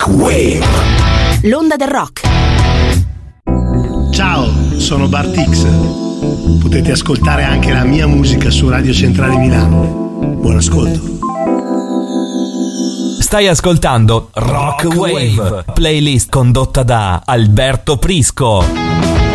Wave, l'onda del rock. Ciao, sono Bartix. Potete ascoltare anche la mia musica su Radio Centrale Milano. Buon ascolto. Stai ascoltando Rock Wave, playlist condotta da Alberto Prisco.